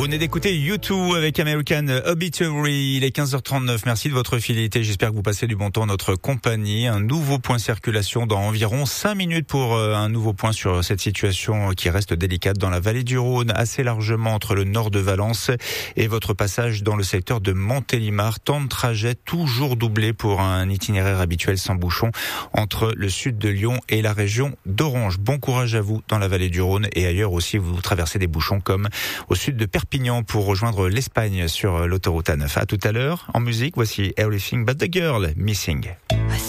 Vous venez d'écouter U2 avec American Obituary. Il est 15h39. Merci de votre fidélité. J'espère que vous passez du bon temps en notre compagnie. Un nouveau point circulation dans environ 5 minutes pour un nouveau point sur cette situation qui reste délicate dans la vallée du Rhône, assez largement entre le nord de Valence et votre passage dans le secteur de Montélimar. Temps de trajet toujours doublé pour un itinéraire habituel sans bouchon entre le sud de Lyon et la région d'Orange. Bon courage à vous dans la vallée du Rhône et ailleurs aussi. Vous traversez des bouchons comme au sud de Perpignan pour rejoindre l'Espagne sur l'autoroute A9. À tout à l'heure. En musique, voici Everything But The Girl, Missing.